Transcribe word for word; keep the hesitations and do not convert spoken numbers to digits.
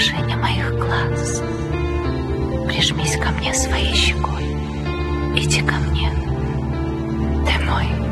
отражение моих глаз. Прижмись ко мне своей щекой. Иди ко мне. Ты мой.